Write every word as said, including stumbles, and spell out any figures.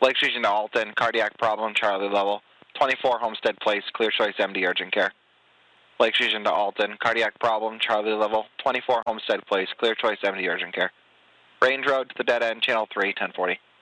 Lakes Region to Alton, cardiac problem, Charlie level. twenty-four Homestead Place, clear choice M D urgent care. Lakes Region to Alton, cardiac problem, Charlie level. twenty-four Homestead Place, clear choice M D urgent care. Range Road to the dead end, channel three, ten forty.